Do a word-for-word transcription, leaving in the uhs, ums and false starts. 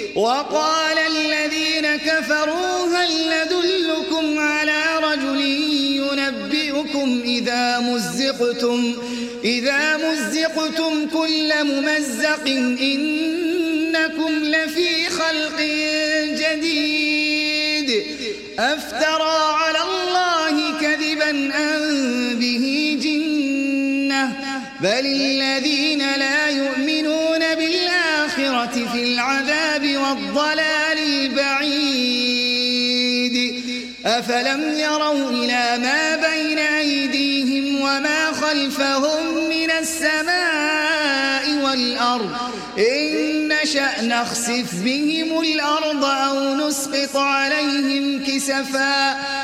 وقال الذين كفروا هل ندلكم على رجل ينبئكم إذا مزقتم إذا مزقتم كل ممزق إنكم لفي خلق جديد أفترى على الله كذبا أم به جنة بل الذين لا يؤمنون بالآخرة في العذاب والضلال البعيد أفلم يروا إلى ما بين أيديهم وما خلفهم من السماء والأرض إن نشأ نخسف بهم الأرض أو نسقط عليهم كسفا